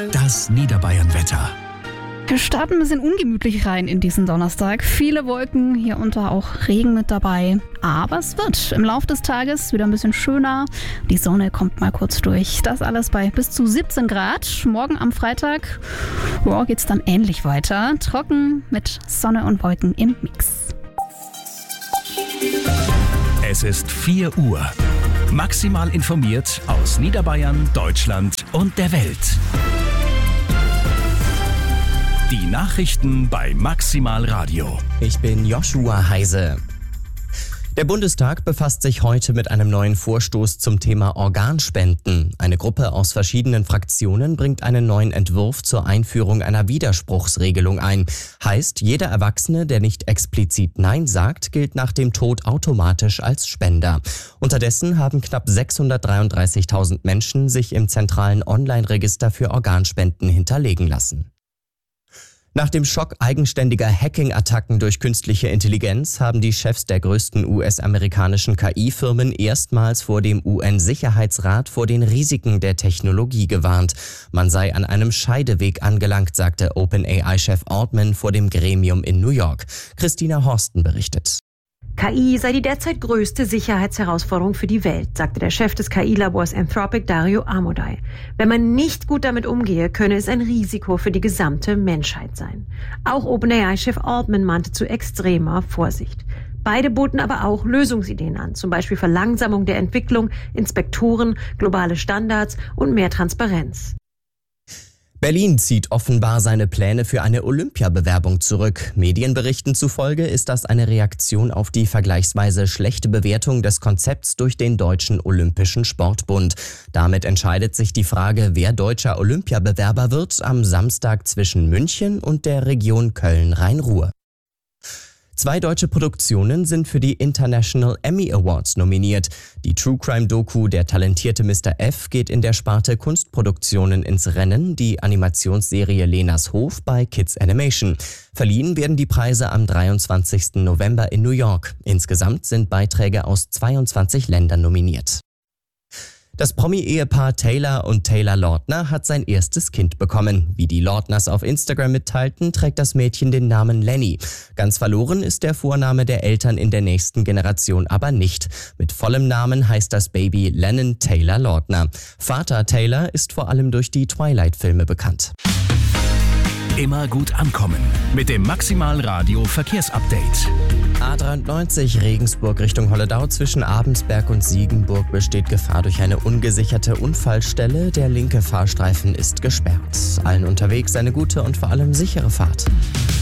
Das Niederbayern-Wetter. Wir starten ein bisschen ungemütlich rein in diesen Donnerstag. Viele Wolken, hier unter auch Regen mit dabei. Aber es wird im Laufe des Tages wieder ein bisschen schöner. Die Sonne kommt mal kurz durch. Das alles bei bis zu 17 Grad. Morgen am Freitag geht es dann ähnlich weiter. Trocken mit Sonne und Wolken im Mix. Es ist 4 Uhr. Maximal informiert aus Niederbayern, Deutschland und der Welt. Die Nachrichten bei Maximal Radio. Ich bin Joshua Heise. Der Bundestag befasst sich heute mit einem neuen Vorstoß zum Thema Organspenden. Eine Gruppe aus verschiedenen Fraktionen bringt einen neuen Entwurf zur Einführung einer Widerspruchsregelung ein. Heißt, jeder Erwachsene, der nicht explizit Nein sagt, gilt nach dem Tod automatisch als Spender. Unterdessen haben knapp 633.000 Menschen sich im zentralen Online-Register für Organspenden hinterlegen lassen. Nach dem Schock eigenständiger Hacking-Attacken durch künstliche Intelligenz haben die Chefs der größten US-amerikanischen KI-Firmen erstmals vor dem UN-Sicherheitsrat vor den Risiken der Technologie gewarnt. Man sei an einem Scheideweg angelangt, sagte OpenAI-Chef Altman vor dem Gremium in New York. Christina Horsten berichtet. KI sei die derzeit größte Sicherheitsherausforderung für die Welt, sagte der Chef des KI-Labors Anthropic, Dario Amodei. Wenn man nicht gut damit umgehe, könne es ein Risiko für die gesamte Menschheit sein. Auch OpenAI-Chef Altman mahnte zu extremer Vorsicht. Beide boten aber auch Lösungsideen an, zum Beispiel Verlangsamung der Entwicklung, Inspektoren, globale Standards und mehr Transparenz. Berlin zieht offenbar seine Pläne für eine Olympiabewerbung zurück. Medienberichten zufolge ist das eine Reaktion auf die vergleichsweise schlechte Bewertung des Konzepts durch den Deutschen Olympischen Sportbund. Damit entscheidet sich die Frage, wer deutscher Olympiabewerber wird, am Samstag zwischen München und der Region Köln-Rhein-Ruhr. 2 deutsche Produktionen sind für die International Emmy Awards nominiert. Die True-Crime-Doku Der talentierte Mr. F geht in der Sparte Kunstproduktionen ins Rennen, die Animationsserie Lenas Hof bei Kids Animation. Verliehen werden die Preise am 23. November in New York. Insgesamt sind Beiträge aus 22 Ländern nominiert. Das Promi-Ehepaar Taylor und Taylor Lautner hat sein erstes Kind bekommen. Wie die Lautners auf Instagram mitteilten, trägt das Mädchen den Namen Lenny. Ganz verloren ist der Vorname der Eltern in der nächsten Generation aber nicht. Mit vollem Namen heißt das Baby Lennon Taylor Lautner. Vater Taylor ist vor allem durch die Twilight-Filme bekannt. Immer gut ankommen mit dem Maximal Radio Verkehrsupdate. A93 Regensburg Richtung Holledau zwischen Abensberg und Siegenburg besteht Gefahr durch eine ungesicherte Unfallstelle. Der linke Fahrstreifen ist gesperrt. Allen unterwegs eine gute und vor allem sichere Fahrt.